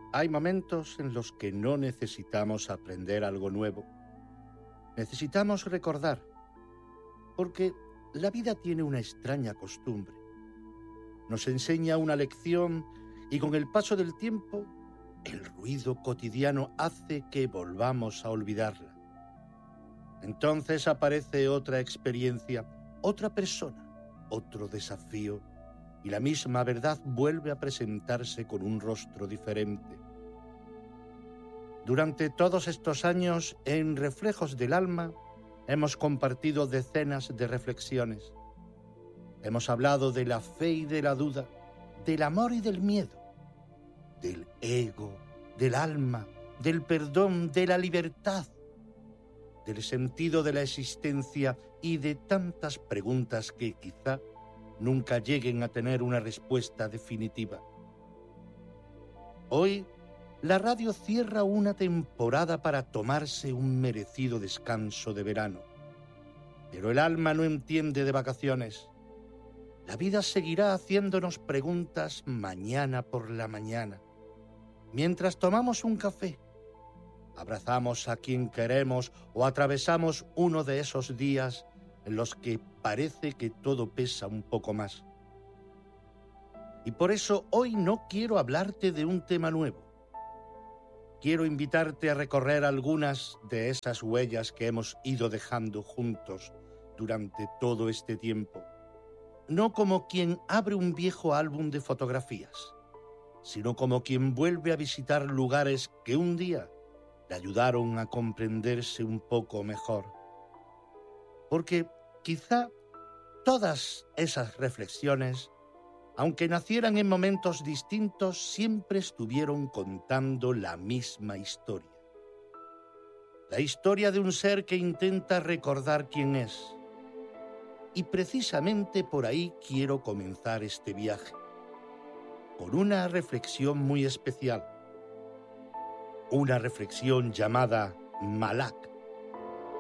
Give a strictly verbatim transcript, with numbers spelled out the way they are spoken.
Hay momentos en los que no necesitamos aprender algo nuevo. Necesitamos recordar, porque la vida tiene una extraña costumbre. Nos enseña una lección y con el paso del tiempo, el ruido cotidiano hace que volvamos a olvidarla. Entonces aparece otra experiencia, otra persona, otro desafío, y la misma verdad vuelve a presentarse con un rostro diferente. Durante todos estos años, en Reflejos del Alma, hemos compartido decenas de reflexiones. Hemos hablado de la fe y de la duda, del amor y del miedo, del ego, del alma, del perdón, de la libertad, del sentido de la existencia y de tantas preguntas que quizá nunca lleguen a tener una respuesta definitiva. Hoy, la radio cierra una temporada para tomarse un merecido descanso de verano. Pero el alma no entiende de vacaciones. La vida seguirá haciéndonos preguntas mañana por la mañana. Mientras tomamos un café, abrazamos a quien queremos o atravesamos uno de esos días en los que parece que todo pesa un poco más. Y por eso hoy no quiero hablarte de un tema nuevo. Quiero invitarte a recorrer algunas de esas huellas que hemos ido dejando juntos durante todo este tiempo. No como quien abre un viejo álbum de fotografías, sino como quien vuelve a visitar lugares que un día le ayudaron a comprenderse un poco mejor. Porque quizá todas esas reflexiones, aunque nacieran en momentos distintos, siempre estuvieron contando la misma historia. La historia de un ser que intenta recordar quién es. Y precisamente por ahí quiero comenzar este viaje, con una reflexión muy especial. Una reflexión llamada Malak,